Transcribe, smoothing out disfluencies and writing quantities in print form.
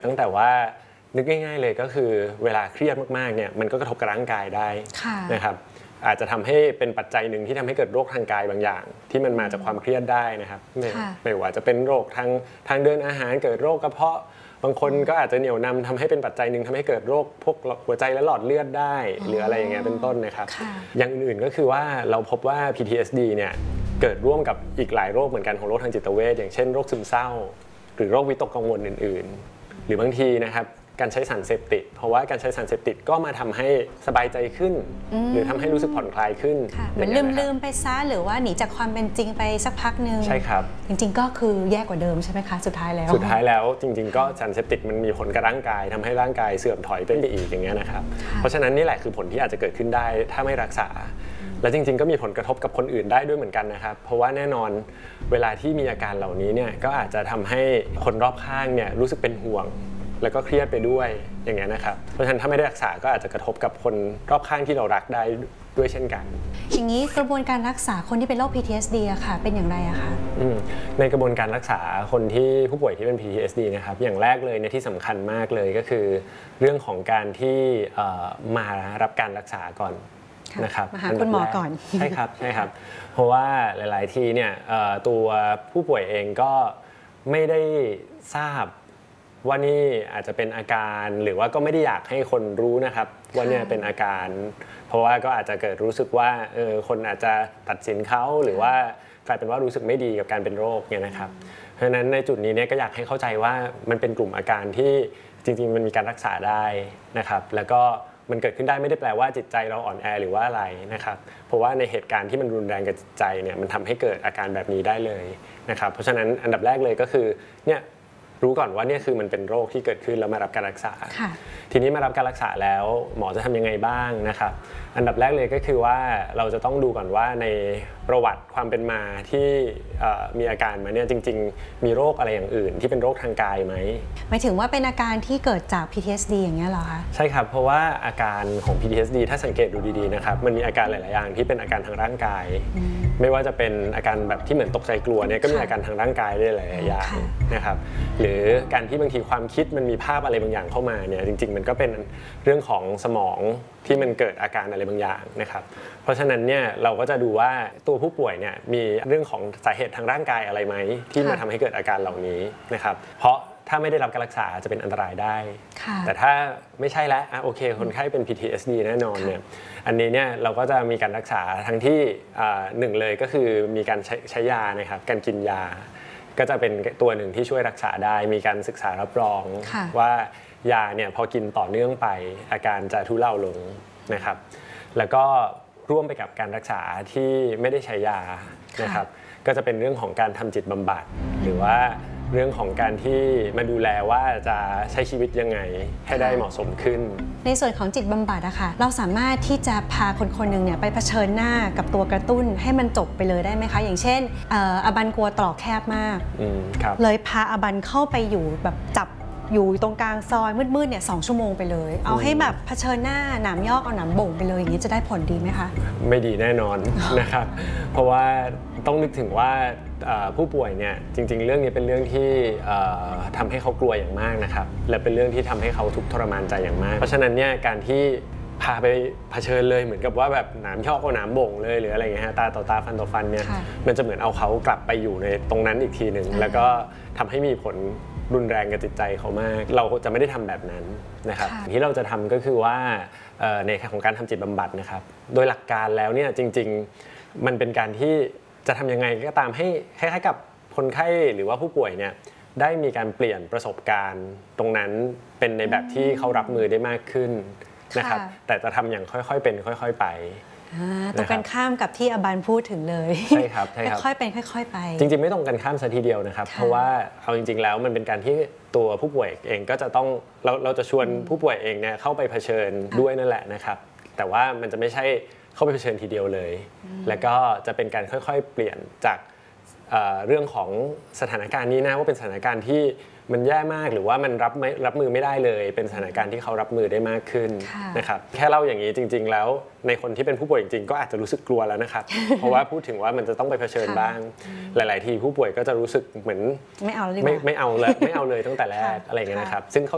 ตั้งแต่ว่านึกง่ายๆเลยก็คือเวลาเครียดมากๆเนี่ยมันก็กระทบกับร่างกายได้นะครับอาจจะทำให้เป็นปัจจัยหนึ่งที่ทำให้เกิดโรคทางกายบางอย่างที่มันมาจากความเครียดได้นะครับไม่ว่าจะเป็นโรคทางเดินอาหารเกิดโรคกระเพาะบางคนก็อาจจะเหนี่ยวนำทำให้เป็นปัจจัยหนึ่งทำให้เกิดโรคพวกหัวใจและหลอดเลือดได้หรืออะไรอย่างเงี้ยเป็นต้นนะครับอย่างอื่นก็คือว่าเราพบว่า PTSD เนี่ยเกิดร่วมกับอีกหลายโรคเหมือนกันของโรคทางจิตเวชอย่างเช่นโรคซึมเศร้าหรือโรควิตกกังวลอื่นๆหรือบางทีนะครับการใช้สารเสพติดเพราะว่าการใช้สารเสพติดก็มาทำให้สบายใจขึ้นหรือทำให้รู้สึกผ่อนคลายขึ้นเหมือนลืมไปซะหรือว่าหนีจากความเป็นจริงไปสักพักนึงใช่ครับจริงๆก็คือแย่กว่าเดิมใช่ไหมคะสุดท้ายแล้วจริงๆก็สารเสพติดมันมีผลกับร่างกายทำให้ร่างกายเสื่อมถอยไปอีกอย่างเงี้ยนะครับเพราะฉะนั้นนี่แหละคือผลที่อาจจะเกิดขึ้นได้ถ้าไม่รักษาและจริงๆก็มีผลกระทบกับคนอื่นได้ด้วยเหมือนกันนะครับเพราะว่าแน่นอนเวลาที่มีอาการเหล่านี้เนี่ยก็อาจจะทำให้คนรอบข้างเนี่ยรู้สึกเป็นห่วงแล้วก็เครียดไปด้วยอย่างเงี้ยนะครับเพราะฉะนั้นถ้าไม่ได้รักษาก็อาจจะกระทบกับคนรอบข้างที่เรารักได้ด้วยเช่นกันอย่างนี้กระบวนการรักษาคนที่เป็นโรค PTSD อะค่ะเป็นอย่างไรอะคะในกระบวนการรักษาคนที่ผู้ป่วยที่เป็น PTSD นะครับอย่างแรกเลยเนี่ยที่สำคัญมากเลยก็คือเรื่องของการที่มารับการรักษาก่อนนะครับมาหาคุณหมอก่อนใช่ครับเพราะว่าหลายๆทีเนี่ยตัวผู้ป่วยเองก็ไม่ได้ทราบว่านี่อาจจะเป็นอาการหรือว่าก็ไม่ได้อยากให้คนรู้นะครับว่าเนี่ยเป็นอาการเพราะว่าก็อาจจะเกิดรู้สึกว่าคนอาจจะตัดสินเขาหรือว่ากลายเป็นว่ารู้สึกไม่ดีกับการเป็นโรคเนี่ยนะครับเพราะฉะนั้นในจุดนี้เนี่ยก็อยากให้เข้าใจว่ามันเป็นกลุ่มอาการที่จริงๆมันมีการรักษาได้นะครับแล้วก็มันเกิดขึ้นได้ไม่ได้แปลว่าจิตใจเราอ่อนแอหรือว่าอะไรนะครับเพราะว่าในเหตุการณ์ที่มันรุนแรงกับจิตใจเนี่ยมันทำให้เกิดอาการแบบนี้ได้เลยนะครับเพราะฉะนั้นอันดับแรกเลยก็คือเนี่ยรู้ก่อนว่าเนี่ยคือมันเป็นโรคที่เกิดขึ้นแล้วมารับการรักษาทีนี้มารับการรักษาแล้วหมอจะทำยังไงบ้างนะครับอันดับแรกเลยก็คือว่าเราจะต้องดูก่อนว่าในประวัติความเป็นมาที่มีอาการมาเนี่ยจริงๆมีโรคอะไรอย่างอื่นที่เป็นโรคทางกายไหมหมายถึงว่าเป็นอาการที่เกิดจาก PTSD อย่างเงี้ยเหรอคะใช่ครับเพราะว่าอาการของ PTSD ถ้าสังเกตดูดีๆนะครับมันมีอาการหลายๆอย่างที่เป็นอาการทางร่างกายไม่ว่าจะเป็นอาการแบบที่เหมือนตกใจกลัวเนี่ยก็มีอาการทางร่างกายได้หลายๆอย่างนะครับหรือการที่บางทีความคิดมันมีภาพอะไรบางอย่างเข้ามาเนี่ยจริงๆมันก็เป็นเรื่องของสมองที่มันเกิดอาการอะไรบางอย่างนะครับเพราะฉะนั้นเนี่ยเราก็จะดูว่าตัวผู้ป่วยเนี่ยมีเรื่องของสาเหตุทางร่างกายอะไรไหมที่มาทำให้เกิดอาการเหล่านี้นะครับเพราะถ้าไม่ได้รับการรักษาจะเป็นอันตรายได้แต่ถ้าไม่ใช่แล้วโอเคคนไข้เป็น PTSD แน่นอนเนี่ยอันนี้เนี่ยเราก็จะมีการรักษาทั้งที่หนึ่งเลยก็คือมีการใช้ยานะครับการกินยาก็จะเป็นตัวหนึ่งที่ช่วยรักษาได้มีการศึกษารับรองว่ายาเนี่ยพอกินต่อเนื่องไปอาการจะทุเลาลงนะครับแล้วก็ร่วมไปกับการรักษาที่ไม่ได้ใช้ยานะครับก็จะเป็นเรื่องของการทำจิตบำบัดหรือว่าเรื่องของการที่มาดูแลว่าจะใช้ชีวิตยังไงให้ได้เหมาะสมขึ้นในส่วนของจิตบำบัดอะค่ะเราสามารถที่จะพาคนคนหนึ่งเนี่ยไปเผชิญหน้ากับตัวกระตุ้นให้มันจบไปเลยได้ไหมคะอย่างเช่นอบันกลัวตรอกแคบมากเลยพาอบันเข้าไปอยู่แบบจับอยู่ตรงกลางซอยมืดๆเนี่ย2 ชั่วโมงไปเลยเอาให้แบบเผชิญหน้าหนามยอกเอาหนามบ่งไปเลยอย่างนี้จะได้ผลดีไหมคะไม่ดีแน่นอนนะครับเพราะว่าต้องนึกถึงว่าผู้ป่วยเนี่ยจริงๆเรื่องนี้เป็นเรื่องที่ทำให้เขากลัวอย่างมากนะครับและเป็นเรื่องที่ทำให้เขาทุกข์ทรมานใจอย่างมากเพราะฉะนั้นเนี่ยการที่พาไปเผชิญเลยเหมือนกับว่าแบบหนามยอกเอาหนามบ่งเลยหรืออะไรเงี้ยตาต่อตาฟันต่อฟันเนี่ยมันจะเหมือนเอาเขากลับไปอยู่ในตรงนั้นอีกทีหนึ่งแล้วก็ทำให้มีผลรุนแรงกับจิตใจเขามากเราจะไม่ได้ทำแบบนั้นนะครับที่เราจะทำก็คือว่าในของการทำจิตบำบัดนะครับโดยหลักการแล้วเนี่ยจริงๆมันเป็นการที่จะทำยังไงก็ตามให้คล้ายๆกับคนไข้หรือว่าผู้ป่วยเนี่ยได้มีการเปลี่ยนประสบการณ์ตรงนั้นเป็นในแบบที่เขารับมือได้มากขึ้นนะครับแต่จะทำอย่างค่อยๆเป็นค่อยๆไปตรงกันข้ามกับที่อบันพูดถึงเลยใช่ครับค่อยๆเป็นค่อยๆไปจริงๆไม่ตรงกันข้ามซะทีเดียวนะครับเพราะว่าเอาจริงๆแล้วมันเป็นการที่ตัวผู้ป่วยเองก็จะต้องเราจะชวนผู้ป่วยเองเนี่ยเข้าไปเผชิญด้วยนั่นแหละนะครับแต่ว่ามันจะไม่ใช่เข้าไปเผชิญทีเดียวเลยแล้วก็จะเป็นการค่อยๆเปลี่ยนจากเรื่องของสถานการณ์นี้นะว่าเป็นสถานการณ์ที่มันแย่มากหรือว่ามันรับมือไม่ได้เลยเป็นสถานการณ์ที่เขารับมือได้มากขึ้นนะครับแค่เล่าอย่างนี้จริงๆแล้วในคนที่เป็นผู้ป่วยจริงๆก็อาจจะรู้สึกกลัวแล้วนะครับเพราะว่าพูดถึงว่ามันจะต้องไปเผชิญบ้างหลายๆทีผู้ป่วยก็จะรู้สึกเหมือนไม่เอาเลยตั้งแต่แรกอะไรอย่างเงี้ยนะครับซึ่ง